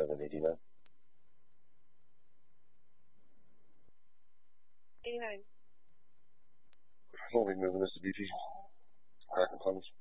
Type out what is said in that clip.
70, do you know? 89. I'll be moving this to BP. Cracking puns.